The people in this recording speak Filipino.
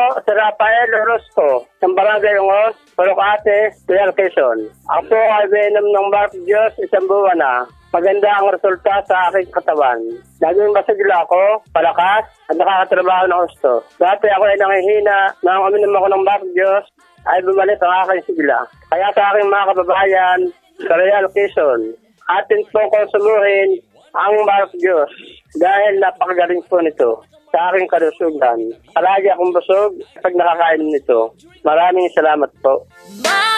si Rafael Orozco, ng Barangay Ungos, Purocate, Real Quezon. Ako po ay binom ng Bark Diyos isang buwan na. Maganda ang resulta sa aking katawan. Naging masigla ako, palakas, at nakakatrabaho ng gusto. Dati ako ay nangihina, nang uminom ako ng Bark Diyos, ay bumalik ang aking sigla. Kaya sa aking mga kababayan, sa Real Quezon, atin po konsumuhin ang Bark Diyos dahil napakagaling po nito sa aking kalusugan. Palagi akong busog pag nakakain nito. Maraming salamat po.